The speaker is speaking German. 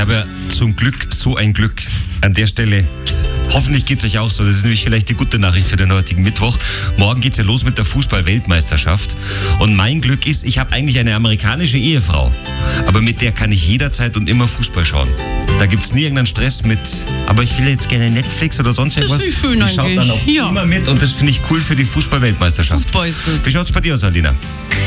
habe ja zum Glück so ein Glück. An der Stelle, hoffentlich geht es euch auch so. Das ist nämlich vielleicht die gute Nachricht für den heutigen Mittwoch. Morgen geht es ja los mit der Fußball-Weltmeisterschaft. Und mein Glück ist, ich habe eigentlich eine amerikanische Ehefrau. Aber mit der kann ich jederzeit und immer Fußball schauen. Da gibt es nie irgendeinen Stress mit, aber ich will jetzt gerne Netflix oder sonst irgendwas. Das ist schön die schaut dann auch immer mit und das finde ich cool für die Fußball-Weltmeisterschaft. Super ist das. Wie schaut es bei dir aus, Alina?